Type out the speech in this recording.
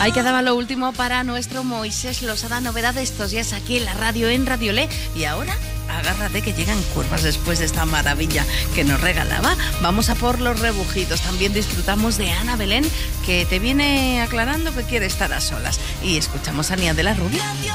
Ahí quedaba lo último para nuestro Moisés Losada, novedad de estos días aquí en la radio, en Radio Le. Y ahora, agárrate que llegan curvas después de esta maravilla que nos regalaba. Vamos a por los rebujitos. También disfrutamos de Ana Belén, que te viene aclarando que quiere estar a solas. Y escuchamos a Nia de la Rubia.